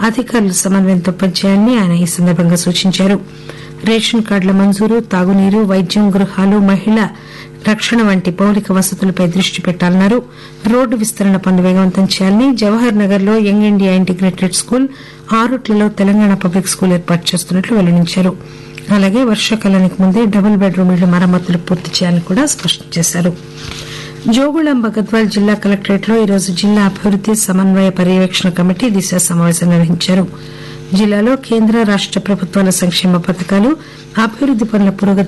అధికారులు సమన్వయంతో పనిచేయాలని ఆయన ఈ సందర్భంగా సూచించారు. రేషన్ కార్డుల మంజూరు, తాగునీరు, వైద్యం, గృహాలు, మహిళా రక్షణ వంటి మౌలిక వసతులపై దృష్టి పెట్టాలన్నారు. రోడ్డు విస్తరణ పనులు వేగవంతం చేయాలని, జవహర్ నగర్ లో young India integrated school, ఆరుట్లలో Telangana public school ఏర్పాటు చేస్తున్నట్లు వెల్లడించారు. అలాగే వర్షాకాలానికి ముందే డబుల్ బెడ్రూమ్ ఇళ్ల మరమ్మతులు పూర్తి చేయాలని కూడా స్పష్టం చేశారు. జోగులాంబ గద్వాల్ జిల్లా కలెక్టరేట్ లో ఈరోజు జిల్లా అభివృద్ది సమన్వయ పర్యవేక్షణ కమిటీ దిశ సమావేశం నిర్వహించారు. జిల్లాలో కేంద్ర రాష్ట ప్రభుత్వాల సంక్షేమ పథకాలు, అభివృద్ది పనుల పురోగతి